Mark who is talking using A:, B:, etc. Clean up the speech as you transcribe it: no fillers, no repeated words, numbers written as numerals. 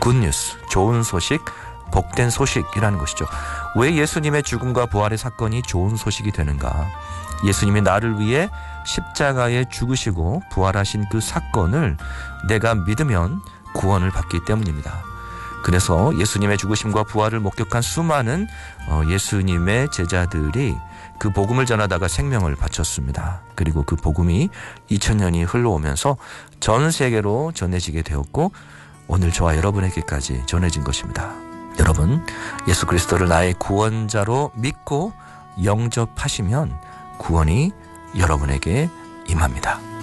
A: 굿뉴스, 좋은 소식, 복된 소식이라는 것이죠. 왜 예수님의 죽음과 부활의 사건이 좋은 소식이 되는가? 예수님이 나를 위해 십자가에 죽으시고 부활하신 그 사건을 내가 믿으면 구원을 받기 때문입니다. 그래서 예수님의 죽으심과 부활을 목격한 수많은 예수님의 제자들이 그 복음을 전하다가 생명을 바쳤습니다. 그리고 그 복음이 2000년이 흘러오면서 전 세계로 전해지게 되었고 오늘 저와 여러분에게까지 전해진 것입니다. 여러분, 예수 그리스도를 나의 구원자로 믿고 영접하시면 구원이 여러분에게 임합니다.